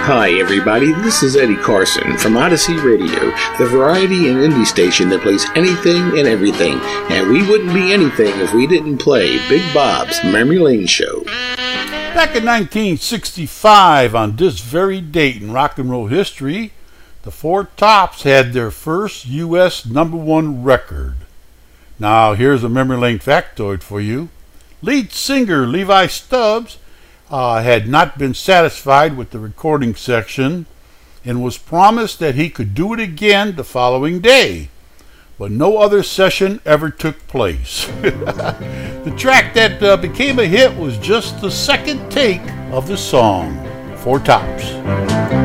Hi, everybody. This is Eddie Carson from Odyssey Radio, the variety and indie station that plays anything and everything. And we wouldn't be anything if we didn't play Big Bob's Memory Lane Show. Back in 1965, on this very date in rock and roll history, the Four Tops had their first U.S. #1 record. Now, here's a memory lane factoid for you. Lead singer Levi Stubbs had not been satisfied with the recording section and was promised that he could do it again the following day, but no other session ever took place. The track that became a hit was just the second take of the song, Four Tops.